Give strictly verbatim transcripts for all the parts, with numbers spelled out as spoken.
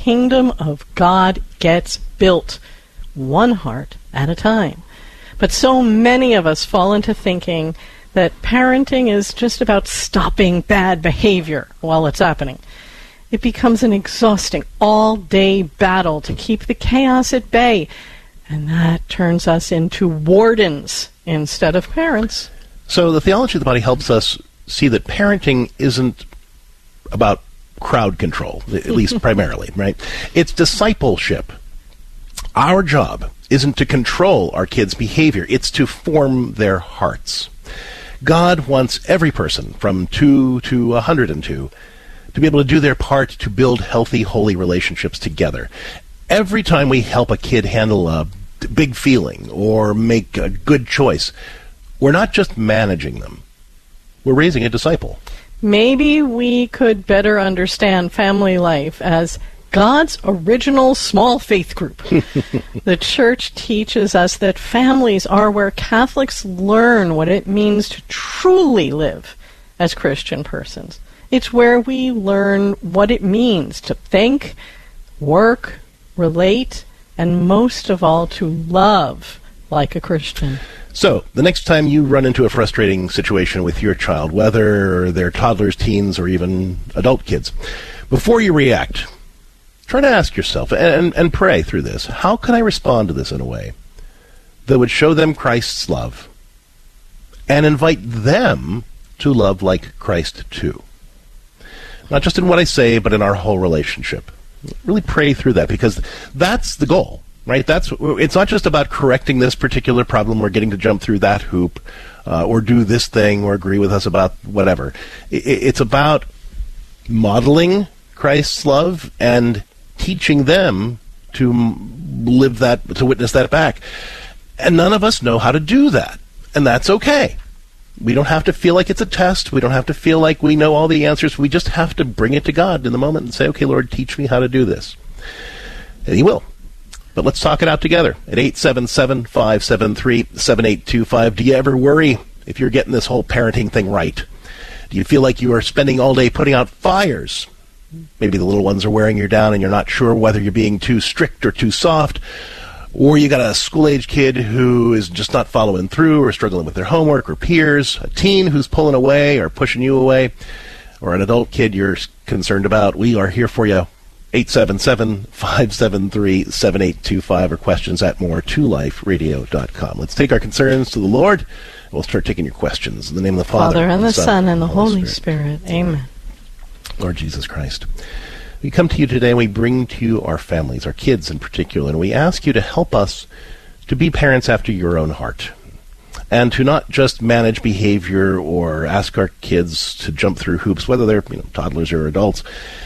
kingdom of God gets built, one heart at a time. But so many of us fall into thinking that parenting is just about stopping bad behavior while it's happening. It becomes an exhausting, all-day battle to keep the chaos at bay, and that turns us into wardens instead of parents. So the theology of the body helps us see that parenting isn't about crowd control, at least primarily, right? It's discipleship. Our job isn't to control our kids' behavior. It's to form their hearts. God wants every person, from two to one hundred two, to be able to do their part to build healthy, holy relationships together. Every time we help a kid handle a big feeling or make a good choice, we're not just managing them. We're raising a disciple. Maybe we could better understand family life as God's original small faith group. The church teaches us that families are where Catholics learn what it means to truly live as Christian persons. It's where we learn what it means to think, work, relate, and most of all, to love like a Christian. So, the next time you run into a frustrating situation with your child, whether they're toddlers, teens, or even adult kids, before you react, try to ask yourself, and, and pray through this, how can I respond to this in a way that would show them Christ's love and invite them to love like Christ too? Not just in what I say, but in our whole relationship. Really pray through that, because that's the goal, right? That's it's not just about correcting this particular problem or getting to jump through that hoop uh, or do this thing or agree with us about whatever. It, it's about modeling Christ's love and teaching them to live that, to witness that back. And none of us know how to do that, and that's okay. We don't have to feel like it's a test. We don't have to feel like we know all the answers. We just have to bring it to God in the moment and say, okay, Lord, teach me how to do this. And He will. But let's talk it out together at eight seven seven, five seven three, seven eight two five. Do you ever worry if you're getting this whole parenting thing right? Do you feel like you are spending all day putting out fires? Maybe the little ones are wearing you down and you're not sure whether you're being too strict or too soft. Or you got a school-age kid who is just not following through or struggling with their homework or peers, a teen who's pulling away or pushing you away, or an adult kid you're concerned about. We are here for you. eight seven seven, five seven three, seven eight two five or questions at more to life radio dot com. Let's take our concerns to the Lord, and we'll start taking your questions. In the name of the Father, Father and the Son, Son, and the Holy Holy Spirit. Spirit. Amen. Lord Jesus Christ, we come to you today and we bring to you our families, our kids in particular, and we ask you to help us to be parents after your own heart, and to not just manage behavior or ask our kids to jump through hoops, whether they're you know, toddlers or adults,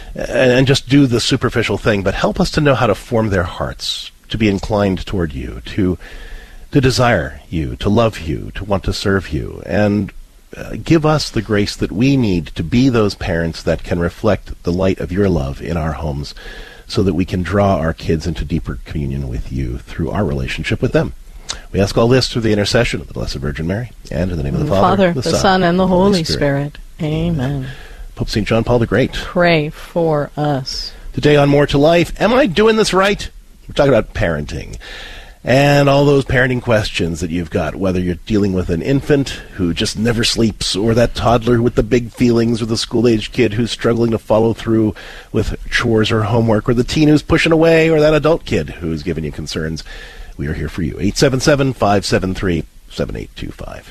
and just do the superficial thing, but help us to know how to form their hearts, to be inclined toward you, to to desire you, to love you, to want to serve you, and Uh, give us the grace that we need to be those parents that can reflect the light of your love in our homes, so that we can draw our kids into deeper communion with you through our relationship with them. We ask all this through the intercession of the Blessed Virgin Mary, and in the name of the Father, Father the, the Son, and the Holy Spirit. Spirit. Amen. Pope Saint John Paul the Great, pray for us. Today on More to Life, am I doing this right? We're talking about parenting. And all those parenting questions that you've got, whether you're dealing with an infant who just never sleeps, or that toddler with the big feelings, or the school-age kid who's struggling to follow through with chores or homework, or the teen who's pushing away, or that adult kid who's giving you concerns, we are here for you. eight seven seven, five seven three, seven eight two five.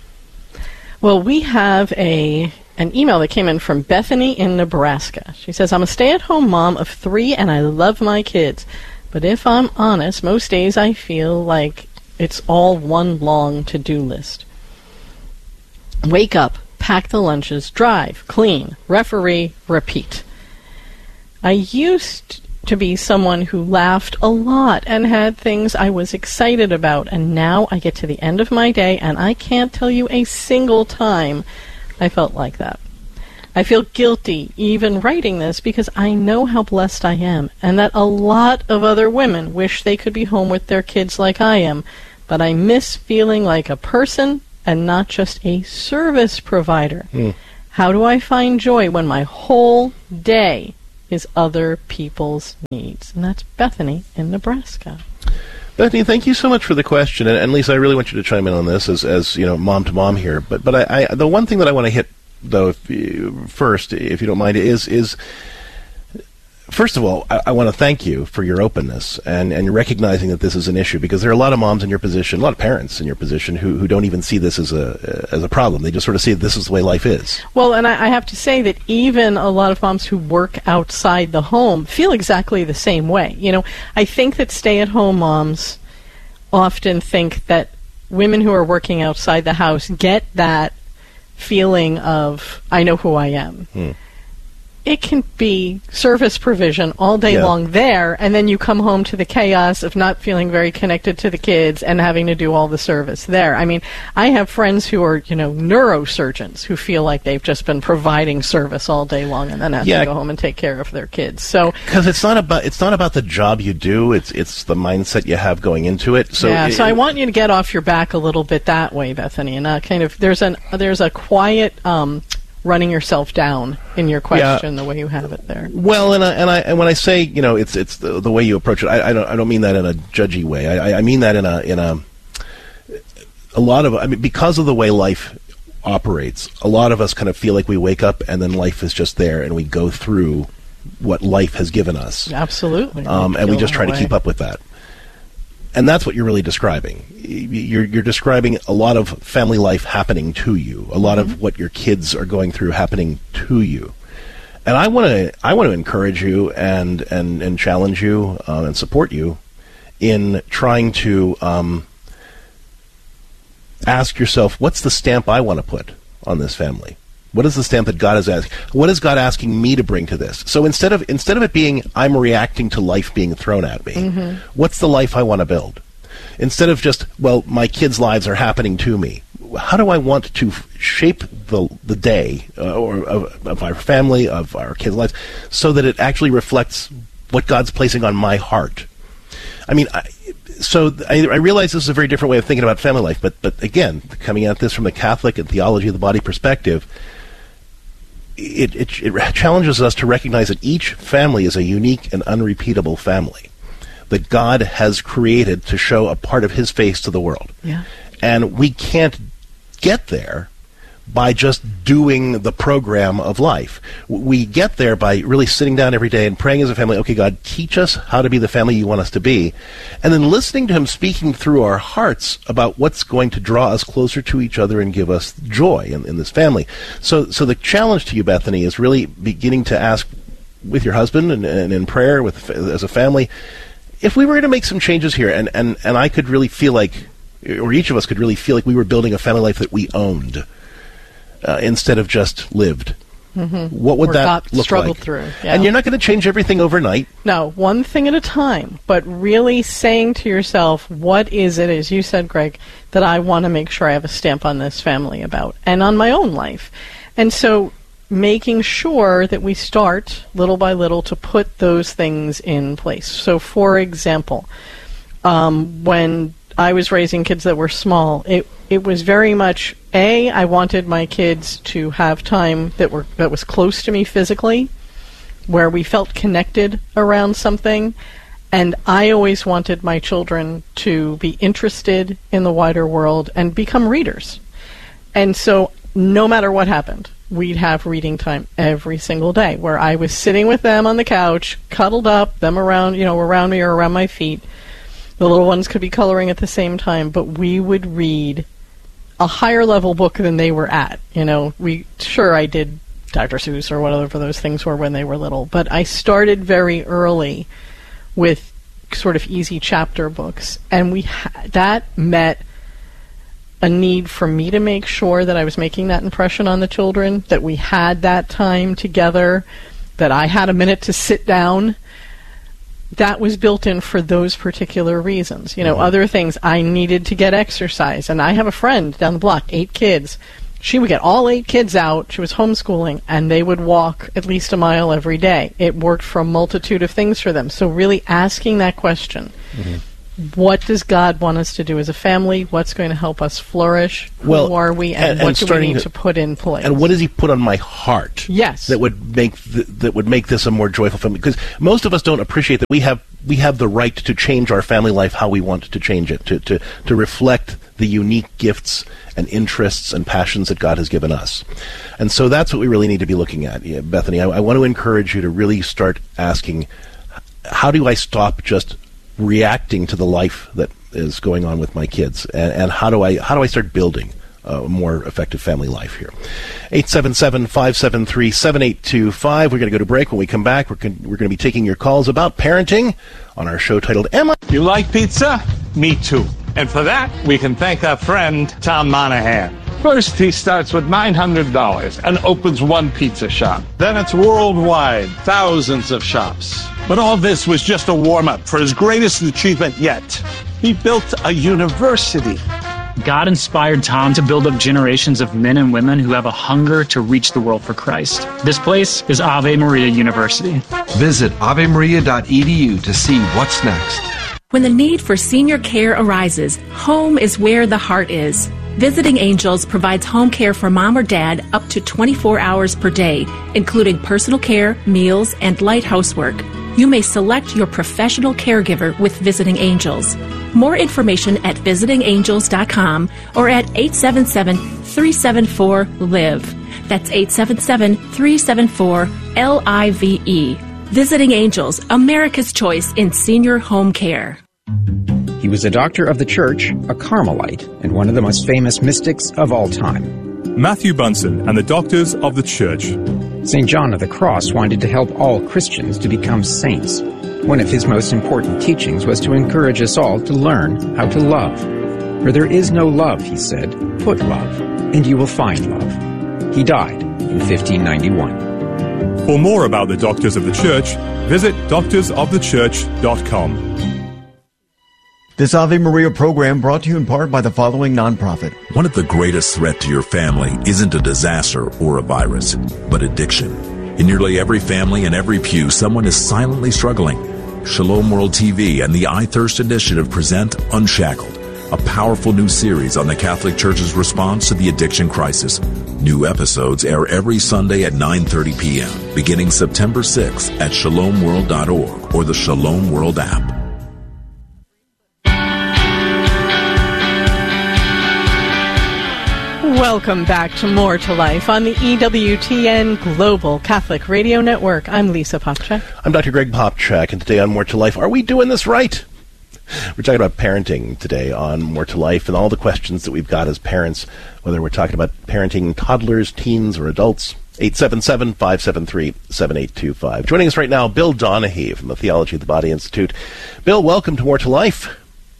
Well, we have a an email that came in from Bethany in Nebraska. She says, I'm a stay-at-home mom of three, and I love my kids. But if I'm honest, most days I feel like it's all one long to-do list. Wake up, pack the lunches, drive, clean, referee, repeat. I used to be someone who laughed a lot and had things I was excited about, and now I get to the end of my day and I can't tell you a single time I felt like that. I feel guilty even writing this because I know how blessed I am, and that a lot of other women wish they could be home with their kids like I am, but I miss feeling like a person and not just a service provider. Mm. How do I find joy when my whole day is other people's needs. And that's Bethany in Nebraska. Bethany, thank you so much for the question. And, and Lisa, I really want you to chime in on this as, as you know, mom to mom here. But but I, I the one thing that I want to hit, though, if you, first, if you don't mind, is is first of all, I, I want to thank you for your openness and, and recognizing that this is an issue, because there are a lot of moms in your position, a lot of parents in your position who, who don't even see this as a as a problem. They just sort of see this is the way life is. Well, and I, I have to say that even a lot of moms who work outside the home feel exactly the same way. You know, I think that stay-at-home moms often think that women who are working outside the house get that feeling of, I know who I am. Hmm. It can be service provision all day yeah. long there, and then you come home to the chaos of not feeling very connected to the kids and having to do all the service there. I mean, I have friends who are, you know, neurosurgeons who feel like they've just been providing service all day long and then have yeah. to go home and take care of their kids. So, because it's not about it's not about the job you do; it's it's the mindset you have going into it. So yeah, it, so I want you to get off your back a little bit that way, Bethany, and uh, kind of there's an there's a quiet. Um, running yourself down in your question, yeah. the way you have it there. Well, and I, and I and when I say, you know, it's it's the, the way you approach it, I, I don't I don't mean that in a judgy way. I, I mean that in a in a a lot of I mean because of the way life operates, a lot of us kind of feel like we wake up and then life is just there and we go through what life has given us. Absolutely. Um, and we just try to keep up with that. And that's what you're really describing. You're, you're describing a lot of family life happening to you, a lot mm-hmm. of what your kids are going through happening to you. And I want to I want to encourage you and and, and challenge you uh, and support you in trying to um, ask yourself, what's the stamp I want to put on this family? What is the stamp that God is asking? What is God asking me to bring to this? So instead of instead of it being I'm reacting to life being thrown at me, mm-hmm. what's the life I want to build? Instead of just, well, my kids' lives are happening to me, how do I want to f- shape the the day uh, or of, of our family, of our kids' lives, so that it actually reflects what God's placing on my heart? I mean, I, so I, I realize this is a very different way of thinking about family life, but but again, coming at this from the Catholic and theology of the body perspective, It, it, it challenges us to recognize that each family is a unique and unrepeatable family that God has created to show a part of his face to the world. Yeah. And we can't get there by just doing the program of life. We get there by really sitting down every day and praying as a family, okay, God, teach us how to be the family you want us to be, and then listening to him speaking through our hearts about what's going to draw us closer to each other and give us joy in, in this family. So so the challenge to you, Bethany, is really beginning to ask with your husband and, and in prayer with as a family, if we were going to make some changes here, and, and, and I could really feel like, or each of us could really feel like we were building a family life that we owned, Uh, instead of just lived. Mm-hmm. What would or that got look struggled like? Through. Yeah. And you're not going to change everything overnight. No, one thing at a time, but really saying to yourself, what is it, as you said, Greg, that I want to make sure I have a stamp on this family about, and on my own life. And so making sure that we start, little by little, to put those things in place. So, for example, um, when I was raising kids that were small, it it was very much, A, I wanted my kids to have time that were that was close to me physically, where we felt connected around something, and I always wanted my children to be interested in the wider world and become readers. And so no matter what happened, we'd have reading time every single day, where I was sitting with them on the couch, cuddled up, them around, you know, around me or around my feet. The little ones could be coloring at the same time, but we would read a higher level book than they were at. You know, we sure I did Doctor Seuss or whatever those things were when they were little, but I started very early with sort of easy chapter books, and we ha- that met a need for me to make sure that I was making that impression on the children, that we had that time together, that I had a minute to sit down. That was built in for those particular reasons. You know, mm-hmm. other things, I needed to get exercise. And I have a friend down the block, eight kids. She would get all eight kids out. She was homeschooling, and they would walk at least a mile every day. It worked for a multitude of things for them. So really asking that question, mm-hmm. what does God want us to do as a family? What's going to help us flourish? Well, Who are we, and, and, what and do we need to, to put in place? And what does He put on my heart? Yes, that would make th- that would make this a more joyful family. Because most of us don't appreciate that we have we have the right to change our family life how we want to change it, to to to reflect the unique gifts and interests and passions that God has given us. And so that's what we really need to be looking at. Yeah, Bethany, I, I want to encourage you to really start asking, how do I stop just reacting to the life that is going on with my kids, and, and how do I how do I start building a more effective family life here? eight seven seven, five seven three, seven eight two five. We're going to go to break. When we come back, we're con- we're going to be taking your calls about parenting on our show titled Am I... You like pizza? Me too. And for that, we can thank our friend Tom Monahan. First, he starts with nine hundred dollars and opens one pizza shop. Then it's worldwide, thousands of shops. But all this was just a warm-up for his greatest achievement yet. He built a university. God inspired Tom to build up generations of men and women who have a hunger to reach the world for Christ. This place is Ave Maria University. Visit ave maria dot e d u to see what's next. When the need for senior care arises, home is where the heart is. Visiting Angels provides home care for mom or dad up to twenty-four hours per day, including personal care, meals, and light housework. You may select your professional caregiver with Visiting Angels. More information at visiting angels dot com or at eight seven seven, three seven four, L I V E. That's eight seven seven, three seven four, L I V E. Visiting Angels, America's choice in senior home care. He was a doctor of the church, a Carmelite, and one of the most famous mystics of all time. Matthew Bunson and the Doctors of the Church. Saint John of the Cross wanted to help all Christians to become saints. One of his most important teachings was to encourage us all to learn how to love. Where there is no love, he said, put love, and you will find love. He died in fifteen ninety-one. For more about the Doctors of the Church, visit doctors of the church dot com. This Ave Maria program brought to you in part by the following nonprofit. One of the greatest threats to your family isn't a disaster or a virus, but addiction. In nearly every family and every pew, someone is silently struggling. Shalom World T V and the I Thirst Initiative present Unshackled, a powerful new series on the Catholic Church's response to the addiction crisis. New episodes air every Sunday at nine thirty p.m., beginning September sixth at shalom world dot org or the Shalom World app. Welcome back to More to Life on the E W T N Global Catholic Radio Network. I'm Lisa Popchak. I'm Doctor Greg Popchak, and today on More to Life, are we doing this right? We're talking about parenting today on More to Life and all the questions that we've got as parents, whether we're talking about parenting toddlers, teens, or adults. eight seven seven, five seven three, seven eight two five. Joining us right now, Bill Donahue from the Theology of the Body Institute. Bill, welcome to More to Life.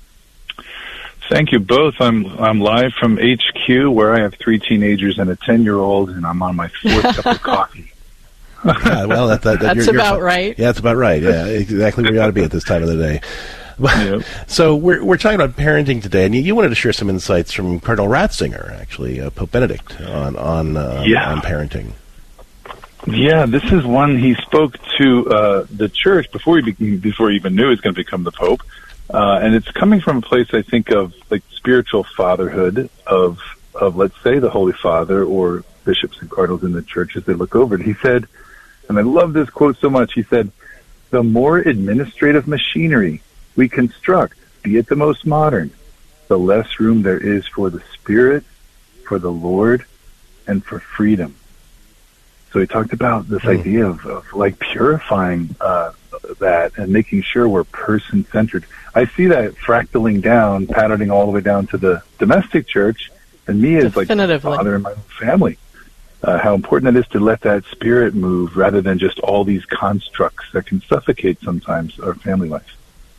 Thank you both. I'm I'm live from H Q, where I have three teenagers and a ten-year-old, and I'm on my fourth cup of coffee. Yeah, well, that, that, that, that's you're, about you're, right. Yeah, that's about right. Yeah, exactly where you ought to be at this time of the day. Yep. So we're we're talking about parenting today, and you, you wanted to share some insights from Cardinal Ratzinger, actually, uh, Pope Benedict, on on uh, yeah. on parenting. Yeah, this is one he spoke to uh, the church before he be- before he even knew he was going to become the Pope. Uh, and it's coming from a place, I think, of like spiritual fatherhood of, of, let's say, the Holy Father or bishops and cardinals in the church as they look over it. He said, and I love this quote so much, he said, the more administrative machinery we construct, be it the most modern, the less room there is for the Spirit, for the Lord, and for freedom. So he talked about this mm. idea of, of like purifying uh, that and making sure we're person-centered. I see that fractaling down, patterning all the way down to the domestic church, and me as like my father and my family. Uh, how important it is to let that spirit move rather than just all these constructs that can suffocate sometimes our family life.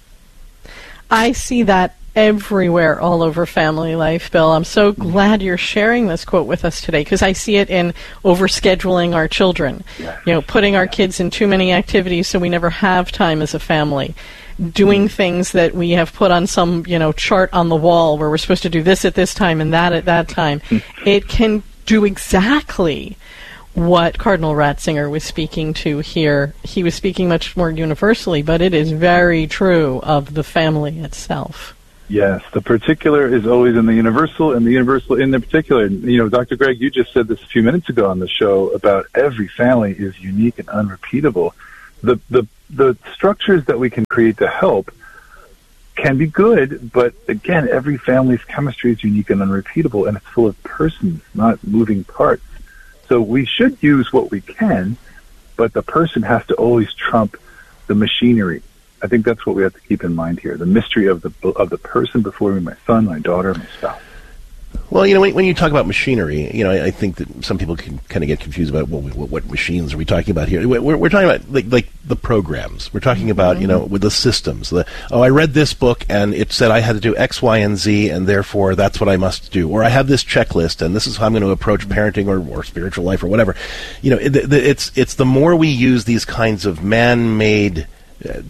I see that everywhere, all over family life, Bill. I'm so glad you're sharing this quote with us today, because I see it in overscheduling our children. Yeah. You know, putting our kids in too many activities so we never have time as a family. Doing mm. things that we have put on some, you know, chart on the wall where we're supposed to do this at this time and that at that time. It can do exactly what Cardinal Ratzinger was speaking to here. He was speaking much more universally, but it is very true of the family itself. Yes, the particular is always in the universal, and the universal in the particular. You know, Doctor Greg, you just said this a few minutes ago on the show about every family is unique and unrepeatable. The the the structures that we can create to help can be good, but again, every family's chemistry is unique and unrepeatable, and it's full of persons, not moving parts. So we should use what we can, but the person has to always trump the machinery. I think that's what we have to keep in mind here, the mystery of the of the person before me, my son, my daughter, my spouse. Well, you know, when, when you talk about machinery, you know, I, I think that some people can kind of get confused about, well, what, what machines are we talking about here? We're, we're talking about, like, like, the programs. We're talking about, mm-hmm. you know, with the systems. The, oh, I read this book, and it said I had to do X, Y, and Z, and therefore that's what I must do. Or I have this checklist, and this is how I'm going to approach parenting or, or spiritual life or whatever. You know, it, it's, it's the more we use these kinds of man-made... Uh,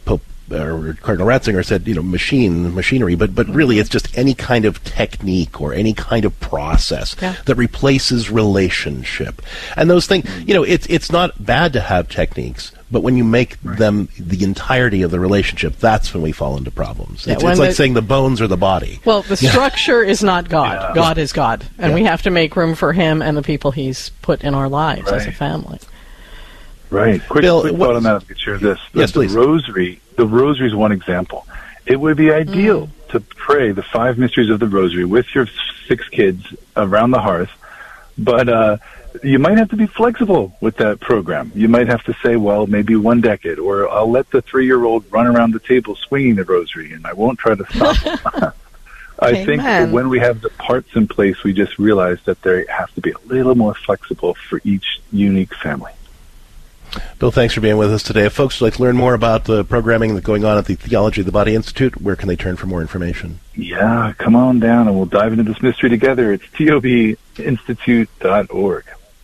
or Cardinal Ratzinger said, you know, machine, machinery, but but really it's just any kind of technique or any kind of process yeah. that replaces relationship. And those things, you know, it's it's not bad to have techniques, but when you make right. them the entirety of the relationship, that's when we fall into problems. Yeah, it's it's like the, saying the bones or the body. Well, the structure is not God. Yeah. God is God. And yeah. we have to make room for Him and the people He's put in our lives right. as a family. Right. Quick, Bill, quick thought on that. I could share this. The, yes, please. The rosary, the rosary is one example. It would be ideal mm. to pray the five mysteries of the rosary with your six kids around the hearth, but uh, you might have to be flexible with that program. You might have to say, well, maybe one decade, or I'll let the three-year-old run around the table swinging the rosary, and I won't try to stop him. I Amen. think that when we have the parts in place, we just realize that they have to be a little more flexible for each unique family. Bill, thanks for being with us today. If folks would like to learn more about the programming that's going on at the Theology of the Body Institute, where can they turn for more information? Yeah, come on down and we'll dive into this mystery together. It's T O B institute dot org.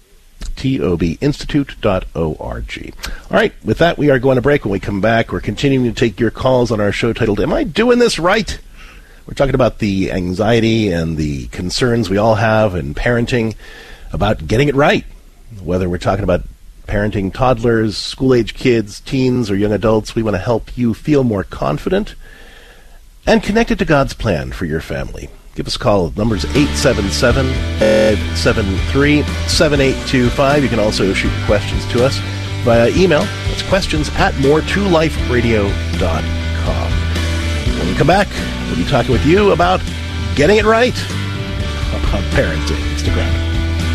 T O B institute dot org. All right, with that, we are going to break. When we come back, we're continuing to take your calls on our show titled, Am I Doing This Right? We're talking about the anxiety and the concerns we all have in parenting about getting it right, whether we're talking about parenting toddlers, school-age kids, teens, or young adults. We want to help you feel more confident and connected to God's plan for your family. Give us a call. The number's eight seven seven, seven three, seven eight two five. You can also shoot your questions to us via email. That's questions at more to life radio dot com. When we come back, we'll be talking with you about getting it right about parenting. Stick around.